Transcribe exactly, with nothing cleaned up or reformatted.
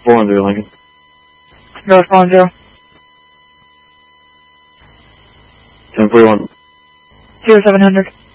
four one zero Lincoln. North four one zero. ten forty-one. Zero seven hundred.